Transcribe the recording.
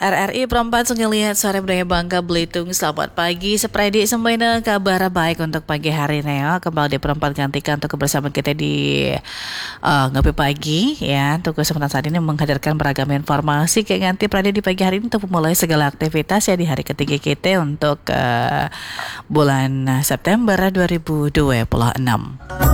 RRI perempat ngelihat sore budaya Bangka Belitung. Selamat pagi, sepredi sembaina kabar baik untuk pagi hari Neo. Kembali di perempat gantikan untuk kebersamaan kita di ngopi pagi ya. Untuk kesempatan saat ini menghadirkan beragam informasi kayak ganti pradi di pagi hari ini untuk memulai segala aktivitas ya di hari ketiga kita untuk bulan September 2026.